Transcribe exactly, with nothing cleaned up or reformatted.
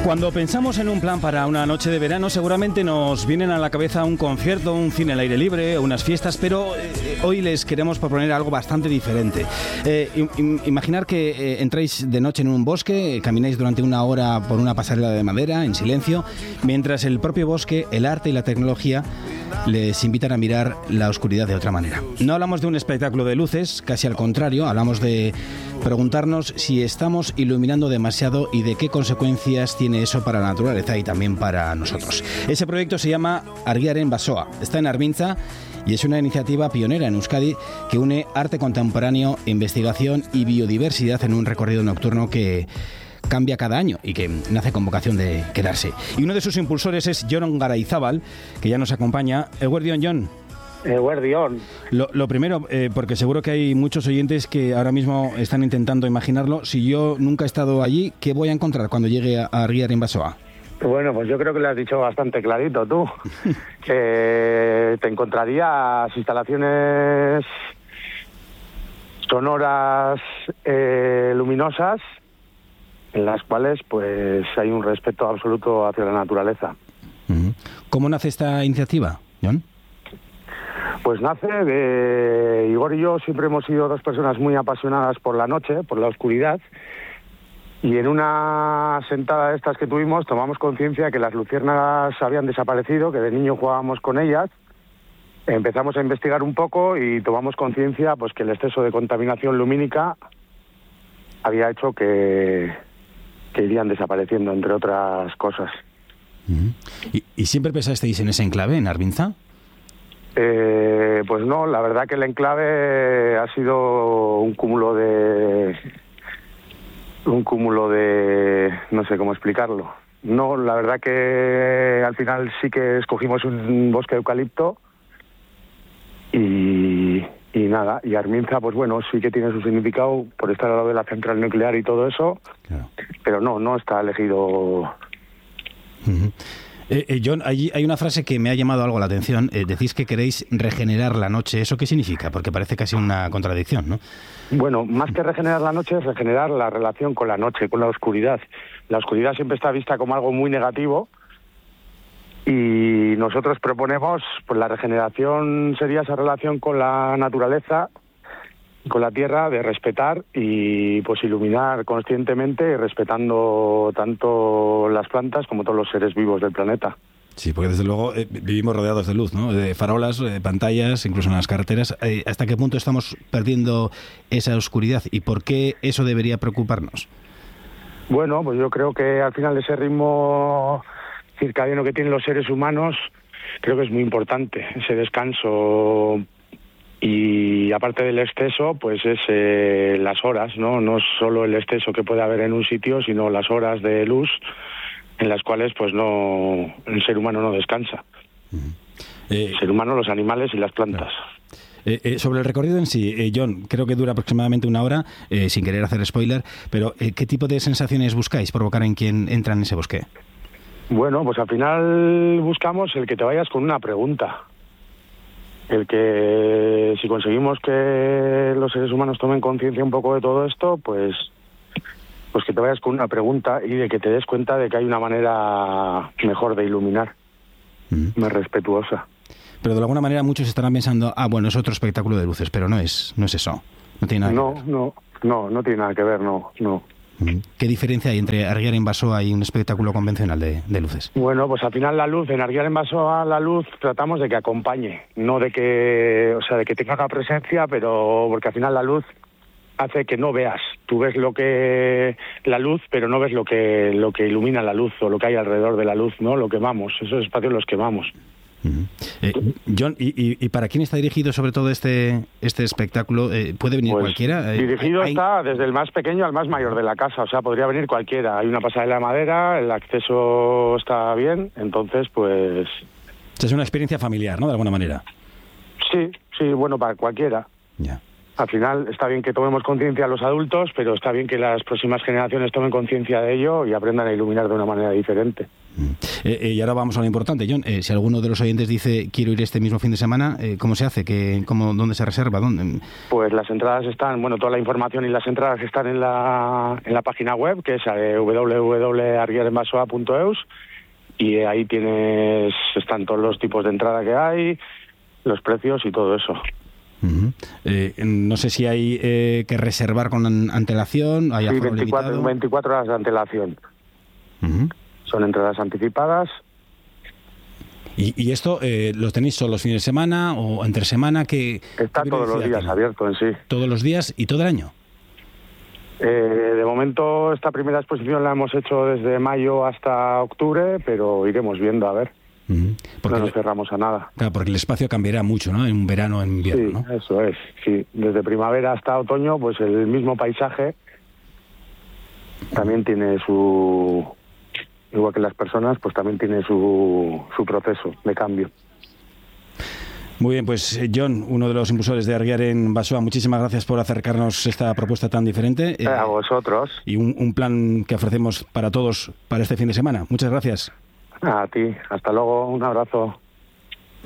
Cuando pensamos en un plan para una noche de verano, seguramente nos vienen a la cabeza un concierto, un cine al aire libre, unas fiestas, pero eh, hoy les queremos proponer algo bastante diferente. Eh, im- imaginar que eh, entráis de noche en un bosque, eh, camináis durante una hora por una pasarela de madera, en silencio, mientras el propio bosque, el arte y la tecnología les invitan a mirar la oscuridad de otra manera. No hablamos de un espectáculo de luces, casi al contrario, hablamos de preguntarnos si estamos iluminando demasiado y de qué consecuencias tiene eso para la naturaleza y también para nosotros. Ese proyecto se llama Argiaren Basoa, está en Armintza y es una iniciativa pionera en Euskadi que une arte contemporáneo, investigación y biodiversidad en un recorrido nocturno que cambia cada año y que nace con vocación de quedarse. Y uno de sus impulsores es Jon Garaizábal, que ya nos acompaña. Eguerdión, Jon. Eguerdión. Lo, lo primero, eh, porque seguro que hay muchos oyentes que ahora mismo están intentando imaginarlo. Si yo nunca he estado allí, ¿qué voy a encontrar cuando llegue a Argiaren Basoa? Bueno, pues yo creo que lo has dicho bastante clarito tú. que te encontrarías instalaciones sonoras, eh, luminosas, en las cuales pues hay un respeto absoluto hacia la naturaleza. ¿Cómo nace esta iniciativa, Jon? Pues nace de... Igor y yo siempre hemos sido dos personas muy apasionadas por la noche, por la oscuridad, y en una sentada de estas que tuvimos tomamos conciencia que las luciérnagas habían desaparecido, que de niño jugábamos con ellas. Empezamos a investigar un poco y tomamos conciencia pues que el exceso de contaminación lumínica había hecho que, que irían desapareciendo, entre otras cosas. Uh-huh. ¿Y, ¿Y siempre pensasteis en ese enclave, en Armintza? Eh, pues no, la verdad que el enclave ha sido un cúmulo de... un cúmulo de... no sé cómo explicarlo. No, la verdad que al final sí que escogimos un bosque de eucalipto y, y nada, y Armintza, pues bueno, sí que tiene su significado por estar al lado de la central nuclear y todo eso, claro. Pero no, no está elegido. Uh-huh. Eh, eh, Jon, hay, hay una frase que me ha llamado algo la atención. Eh, decís que queréis regenerar la noche. ¿Eso qué significa? Porque parece casi una contradicción, ¿no? Bueno, más que regenerar la noche es regenerar la relación con la noche, con la oscuridad. La oscuridad siempre está vista como algo muy negativo y nosotros proponemos, pues la regeneración sería esa relación con la naturaleza, con la tierra, de respetar y pues iluminar conscientemente, respetando tanto las plantas como todos los seres vivos del planeta. Sí, porque desde luego eh, vivimos rodeados de luz, ¿no? De farolas, eh, pantallas, incluso en las carreteras. Eh, ¿Hasta qué punto estamos perdiendo esa oscuridad y por qué eso debería preocuparnos? Bueno, pues yo creo que al final ese ritmo circadiano que tienen los seres humanos creo que es muy importante, ese descanso. Y aparte del exceso, pues es eh, las horas, ¿no? No es solo el exceso que puede haber en un sitio, sino las horas de luz en las cuales pues no el ser humano no descansa. Uh-huh. Eh, el ser humano, los animales y las plantas. Claro. Eh, eh, sobre el recorrido en sí, eh, Jon, creo que dura aproximadamente una hora, eh, sin querer hacer spoiler, pero eh, ¿qué tipo de sensaciones buscáis provocar en quien entra en ese bosque? Bueno, pues al final buscamos el que te vayas con una pregunta. El que si conseguimos que los seres humanos tomen conciencia un poco de todo esto, pues pues que te vayas con una pregunta y de que te des cuenta de que hay una manera mejor de iluminar, mm. más respetuosa. Pero de alguna manera muchos estarán pensando, ah, bueno, es otro espectáculo de luces, pero no es no es eso. No tiene nada no, que ver. No, no, no tiene nada que ver, no, no. ¿Qué diferencia hay entre Argiaren Basoa y un espectáculo convencional de, de luces? Bueno, pues al final la luz, en Argiaren Basoa la luz tratamos de que acompañe, no de que, o sea, de que tenga una presencia, pero porque al final la luz hace que no veas. Tú ves lo que la luz, pero no ves lo que lo que ilumina la luz o lo que hay alrededor de la luz, ¿no? Lo quemamos, esos espacios los quemamos. Uh-huh. Eh, Jon, ¿y, y, ¿y para quién está dirigido sobre todo este este espectáculo? Eh, ¿Puede venir pues cualquiera? Dirigido ¿Hay... está desde el más pequeño al más mayor de la casa, o sea, podría venir cualquiera. Hay una pasarela de madera, el acceso está bien, entonces pues... Es una experiencia familiar, ¿no? De alguna manera. Sí, sí, bueno, para cualquiera. Ya. Al final está bien que tomemos conciencia los adultos, pero está bien que las próximas generaciones tomen conciencia de ello y aprendan a iluminar de una manera diferente. Eh, eh, y ahora vamos a lo importante, John. Eh, si alguno de los oyentes dice quiero ir este mismo fin de semana, eh, ¿cómo se hace? ¿Qué, cómo, ¿Dónde se reserva? ¿Dónde? Pues las entradas están, bueno, toda la información y las entradas están en la, en la página web, que es eh, w w w punto arguiarenbasoa punto e u s, y ahí tienes, están todos los tipos de entrada que hay, los precios y todo eso. Uh-huh. Eh, no sé si hay eh, que reservar con antelación. ¿Hay sí, aforo veinticuatro, limitado? veinticuatro horas de antelación. Uh-huh. Son entradas anticipadas. ¿Y, y esto eh, lo tenéis solo los fines de semana o entre semana? ¿Qué, Está qué todos los días tiene? abierto en sí. ¿Todos los días y todo el año? Eh, de momento esta primera exposición la hemos hecho desde mayo hasta octubre, pero iremos viendo, a ver. Uh-huh. Porque no nos cerramos a nada. Claro, porque el espacio cambiará mucho, ¿no? En verano, en invierno, sí, ¿no? Eso es, sí. Desde primavera hasta otoño, pues el mismo paisaje también tiene su... Igual que las personas, pues también tiene su, su proceso de cambio. Muy bien, pues John, uno de los impulsores de Arguiaren-Basoa, muchísimas gracias por acercarnos esta propuesta tan diferente. Eh, a vosotros. Y un, un plan que ofrecemos para todos para este fin de semana. Muchas gracias. A ti. Hasta luego. Un abrazo.